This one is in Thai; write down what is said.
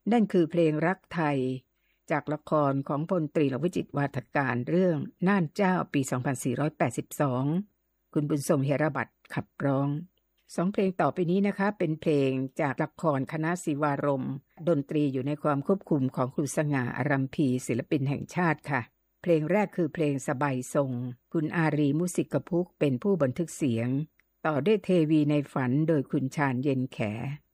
นั่นคือเพลงรักไทยจากละครของพลตรีลวิจิตรวาทการเรื่องน่านเจ้าปี 2482 คุณบุญส่งเฮระบัตรขับร้องสองเพลงต่อไปนี้นะคะเป็นเพลงจากละครคณะศิวารมณ์ดนตรีอยู่ในความควบคุมของครูสง่าอารัมพีศิลปินแห่งชาติค่ะเพลงแรกคือเพลงสบายทรงคุณอารีมุสิกพุกเป็นผู้บันทึกเสียงต่อด้วยเทวีในฝันโดยคุณชาญเย็นแข